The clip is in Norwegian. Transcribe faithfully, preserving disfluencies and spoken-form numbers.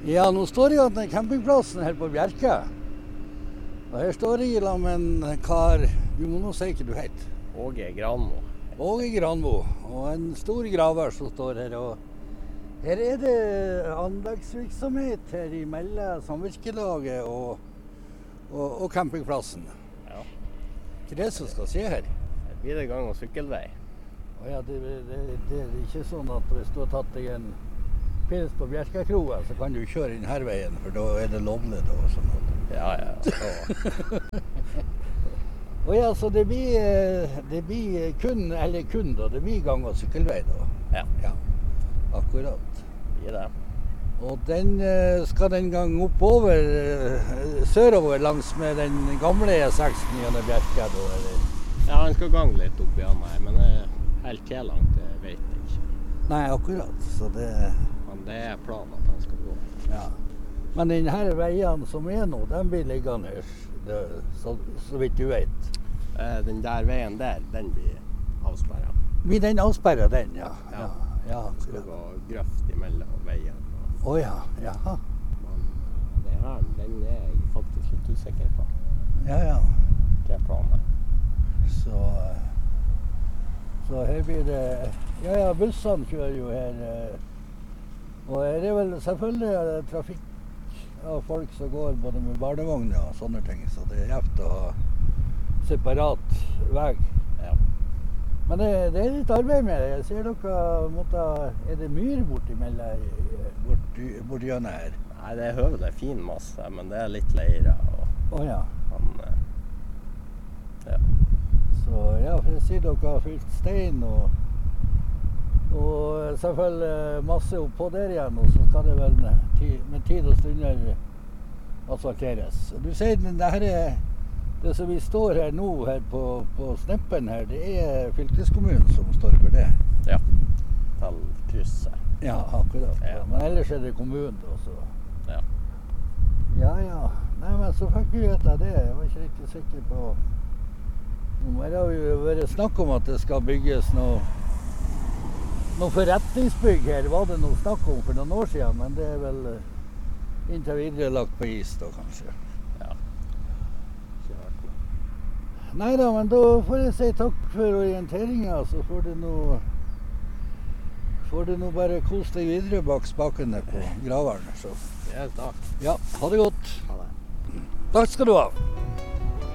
Ja, nå står jeg på campingplassen her på Bjerke. Og her står jeg sammen med en kar, du må nå si hva du heter. Åge Granmo. Åge Granmo, og en stor graver som står her. Og her er det anleggsvirksomhet her imellom samvirkelaget og, og, og campingplassen. Ja. Hva er det som skal skje her? Her blir det gang- og sykkelvei. Å ja, det, det, det er ikke sånn at hvis du har tatt deg en pils på Bjerkekroa, så kan du kjøre inn her veien, for da er det lovlig da. Sånn. Ja, ja. Så. Og ja, så det blir, det blir kun, eller kun da, det blir gang- og sykkelvei da. Ja. Ja, akkurat. Det blir det. Og den skal den gang oppover, sørover langs med den gamle E seksten gjennom Bjerke da, eller? Ja, han skal gange litt opp igjen her, men helt til langt, det vet jeg ikke. Nei, akkurat, så det... Men det er planen at han skal gå. Ja. Men denne veien som er nå, den blir liggende her, det, så, så vidt du vet. Eh, den der veien der, den blir avsperret. Blir den avsperret, den, ja? Ja. Ja, Det skal gå grøft imellom veien. Å ja, jaha. Men det her, den er jeg faktisk litt usikker på. Ja, ja. Hva er planen? Så, så her blir det... Ja, ja, bussene kjører jo her. Og her er vel selvfølgelig trafikk av folk som går både med barnevogner og sånne ting, så det er gjevt å ha separat vei. Ja. Men det, det er litt arbeid med det. Jeg ser dere måtte, er det myr borti mellom borti, borti gjennom her? Nei, det er høvelig fin masse, men det er litt leire. Og Å ja. han, ja. Så ja, for jeg sier dere har fylt stein og Og selvfølgelig masse oppå der igjen, og så skal det vel med tid og stunder asfalteres. Du sier det her er, det som vi står her nå her på, på Sneppen her, det er fylkeskommunen som står for det? Ja, til krysset. Ja, akkurat. Ja. Men ellers er det kommunen da, så... Ja. Ja, ja. Nei, men så fikk vi vite det. Jeg var ikke riktig sikker på... Nå har vi jo vært snakk om at det skal bygges noe... Noe forretningsbygg her var det noe snakk om for noen år siden, men det er vel inntil videre lagt på is da, kanskje. Ja. Ikke hørt noe. Neida, men da får jeg si takk for orienteringen, så får du nå får du nå bare kose deg videre bak spakene på graveren. Så. Det er takk. Ja, ha det godt. Ha det. Takk skal du ha.